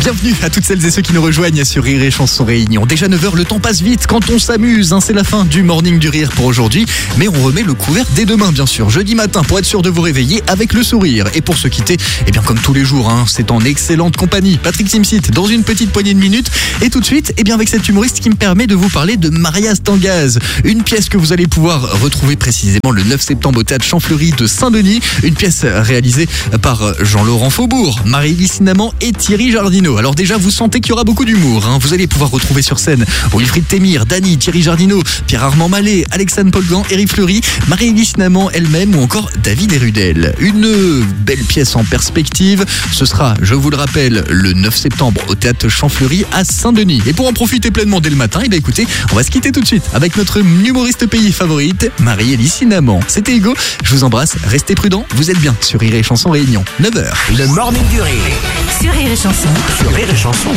Bienvenue à toutes celles et ceux qui nous rejoignent sur Rire et Chanson Réunion. Déjà 9h, le temps passe vite quand on s'amuse. C'est la fin du Morning du Rire pour aujourd'hui. Mais on remet le couvert dès demain, bien sûr. Jeudi matin, pour être sûr de vous réveiller avec le sourire. Et pour se quitter, eh bien comme tous les jours, c'est en excellente compagnie. Patrick Timsit, dans une petite poignée de minutes. Et tout de suite, eh bien avec cet humoriste qui me permet de vous parler de Maria Stangaz. Une pièce que vous allez pouvoir retrouver précisément le 9 septembre au Théâtre Champfleury de Saint-Denis. Une pièce réalisée par Jean-Laurent Faubourg, Marie-Élie Sinaman et Thierry Jardineau. Alors déjà, vous sentez qu'il y aura beaucoup d'humour. Vous allez pouvoir retrouver sur scène Wilfried Témir, Dany, Thierry Jardineau, Pierre-Armand Mallet, Alexandre Polgan, Éric Fleury, Marie-Élie Sinaman elle-même ou encore David Erudel. Une belle pièce en perspective. Ce sera, je vous le rappelle, le 9 septembre au Théâtre Champfleury à Saint-Denis. Et pour en profiter pleinement dès le matin, eh bien écoutez, on va se quitter tout de suite avec notre humoriste pays favorite, Marie-Élie Sinaman. C'était Hugo, je vous embrasse, restez prudents, vous êtes bien sur Rire et Chanson Réunion, 9h. Le Morning du Rire. Sur Rire et Chanson. Sur Rire et Chanson.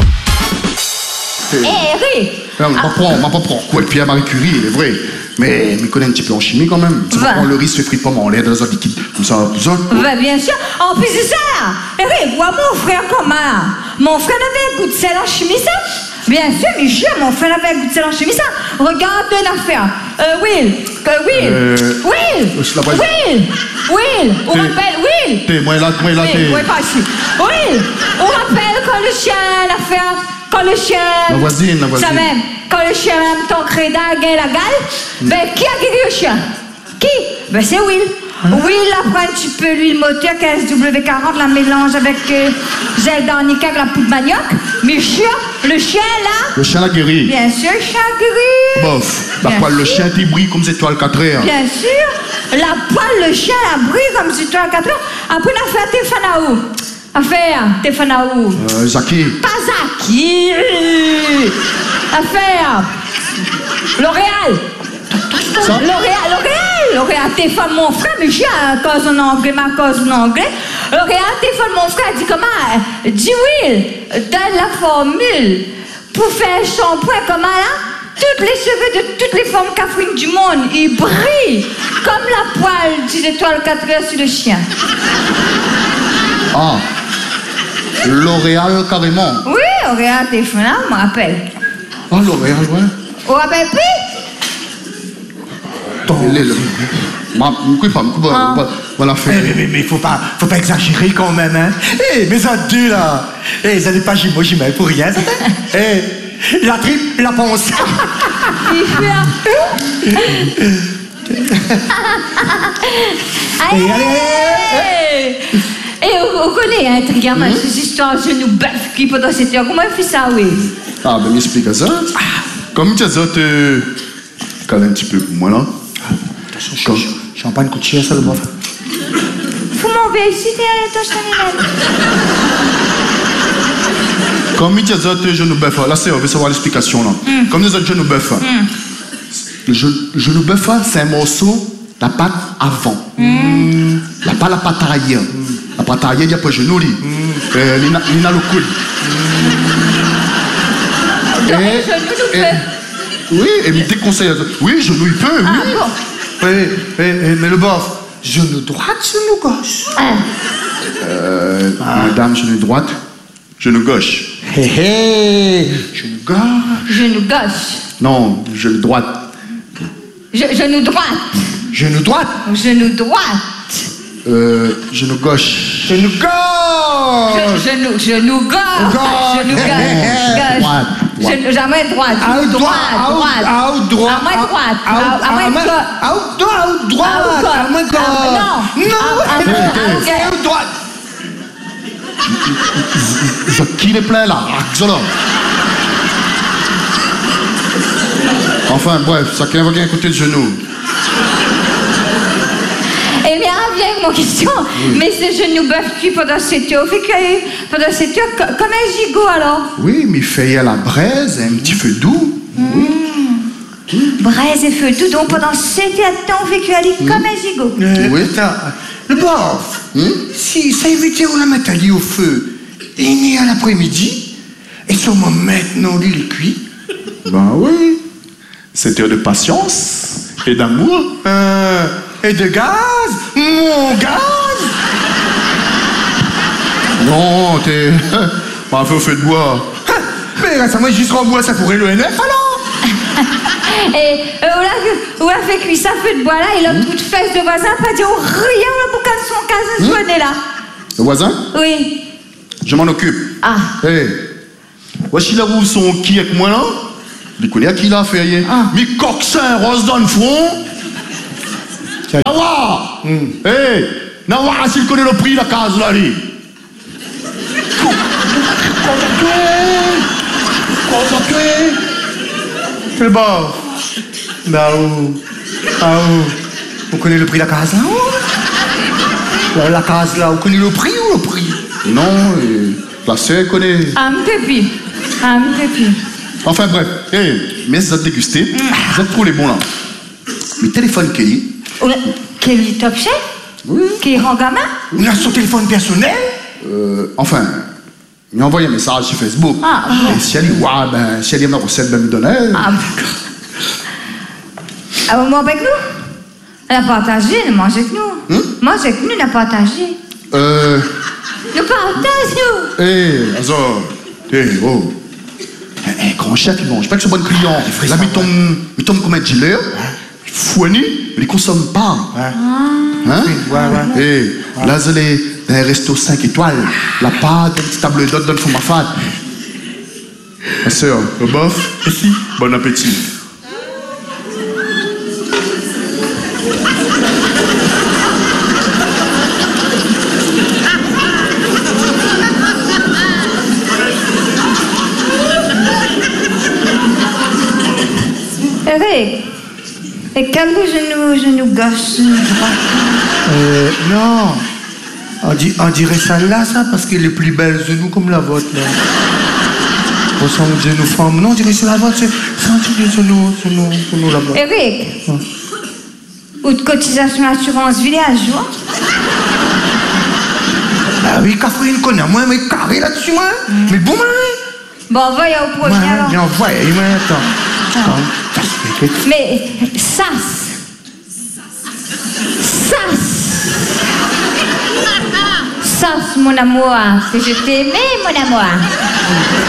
Rire. On va pas prendre quoi, Pierre Marie Curie, il est vrai. Mais il connaît un petit peu en chimie quand même. Ça va prendre le risque de frites pommes en l'air dans un liquide comme ça, tout ça. Bah, bien sûr. En plus de ça, vois mon frère comment. Mon frère avait un goût de sel en chimie, ça. Bien sûr, Michel, mon frère avait un goût de sel en chimie, ça. Regarde l'affaire. Will. On rappelle, Will. Moi là, Oui, pas ici. Will, on rappelle quand le chien, l'affaire, quand le chien... La voisine. Ça même, quand le chien en même temps créda, gagne la gale, ben qui a guéri le chien? Qui? Ben c'est Will. Will, après un petit peu l'huile moteur, KSW40, la mélange avec gel d'arnica avec la poudre manioc. Mais le chien là... Le chien l'a guéri. Bien sûr, le chien a guéri. Bof, la poêle, le chien t'y brille comme étoile 4 heures. Bien sûr, la poêle, le chien la brille comme étoile 4 heures. Après, on a fait Tefanaou. Affaire, Tefanaou. Zaki. Pas Zaki. Affaire. L'Oréal. L'Oréal téléphone mon frère, mais j'ai à cause en anglais, ma cause en anglais. L'Oréal téléphone mon frère, dit comment? Dis Will, donne la formule pour faire un shampoing comment là? Toutes les cheveux de toutes les formes cafouines du monde, ils brillent comme la poêle des étoiles 4 heures sur le chien. Ah, L'Oréal carrément. Oui, L'Oréal téléphone là, je me rappelle. Ah, L'Oréal, ouais. Vous vous rappelez plus? Voilà fait. Mais faut pas exagérer quand même, mais ça deux là. Ça n'est pas j'imagine pour rien, ça. La triple, la ponce. Allez. Et on connaît, trigaman, ces histoires de genou bœuf qui pendant cette heure. Comment il fait ça, oui? Ah, ben m'explique ça. Comme tu as ça, calme un petit peu pour moi là. Champagne coûte cher, ça le bof. Faut m'enlever ici, t'es Comme tu as ça, genou bœuf. Là, on veut savoir l'explication là. Comme nous autres genou bœuf. Le genou bœuf, c'est un morceau, la pâte avant. Pas la pâte arrière. La pâte arrière, il n'y a pas genou, il n'a le coude. Oui, et me déconseille. Oui, genou, il peut, oui. Mais le bof, genou droite, genou gauche. Madame, genou droite, genou gauche. Genou gauche. Genou gauche. Non, genou droite. Genou droite. Genou droite. Genou droite. Genou gauche. Genou gauche. Genou gauche. Genou gauche. Jamais droite. Droite. Qui est plein là? Enfin, bref, ça qui va bien côté de genou. Eh bien, viens avec mon question. Mais ce genou bœuf qui pendant 7 heures, pendant 7 heures, comme un gigot alors? Oui, mais il fait à la braise, un petit feu doux. Braise et feu doux, donc pendant 7 heures de temps, on fait cuire comme un gigot. Oui. Le bof, si ça évitait on la mettre au feu, il est à l'après-midi, et sûrement maintenant il cuit. Ben oui. 7 heures de patience et d'amour. Et de gaz? Mon gaz? Non, t'es... On fait au feu de bois. Mais ça, moi, juste en bois, ça pourrait le NF, alors? Et on a fait cuire ça, feu de bois là, et l'autre coup de fesse de voisin, pas dire rien, là, pour qu'elle son cas sonner là. Le voisin? Oui. Je m'en occupe. Ah. Hé, voici là où sont qui avec moi là? Je connais à qui l'a fait hier. Mais coxin, rose dans le front. Nawa! Hé, Nawa, s'il connaît le prix, la case là, lui. C'est le bord. Bah où? Ah où? On connaît le prix de la case là? La case là, on connaît le prix ou le prix? Non, la sœur connaît. Un peu plus. Enfin bref, mais vous êtes dégusté, vous êtes trop les bons là. Mais téléphone Kelly. Kelly Top Chef? Oui. Qui rend gamin? On a son téléphone personnel? Enfin, il m'a envoyé un message sur Facebook. Ah, bon. Et si elle dit, ouais, ben, si elle aime la recette, ben, me donner. Ah, d'accord. Ah, vous mangez avec nous? Elle a partagé, elle mange avec nous. Mange avec nous, elle a partagé. Nous partageons. Azor. Oh. Un grand chef, il mange pas que ce bon client. Là, il tombe comme un dealer. Fouani, mais il consomme pas. Hein? Ouais. Là, je l'ai dans un resto 5 étoiles. La pâte, une petite table d'hôte dans le fond de ma fête. Ma soeur, le bof, ici, bon appétit. Eric, et quel genou gauche? Non. On dirait celle-là, ça, parce qu'elle est plus belle genou comme la vôtre, là. On sent le genou femme. Non, on dirait que c'est la vôtre, c'est le genou là-bas. Eric, ou de cotisation assurance villageois? Ah oui, Catherine connaît, moi, mais carré là-dessus, moi. Mais bon, moi. Bon, voyons au premier alors. Viens, voyons, attends. Mais Sas, mon amour, que je t'aimais, mon amour.